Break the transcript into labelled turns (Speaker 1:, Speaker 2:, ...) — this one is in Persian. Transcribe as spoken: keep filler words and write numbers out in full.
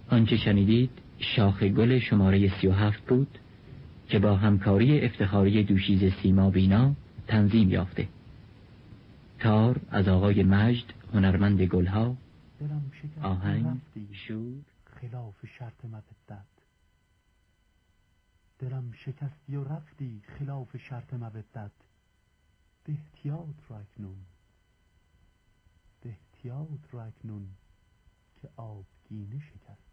Speaker 1: آنچه شنیدید شاخ گل شماره سی و هفت بود که با همکاری افتخاری دوشیزه سیما بینا تنظیم یافته. کار از آقای مجد هنرمند گلها. آهنگ شور
Speaker 2: خلاف شرط مودت. دلم شکستی و رفتی خلاف شرط مودت. به احتیاط را اکنون، به احتیاط را اکنون که آبگینه شکست.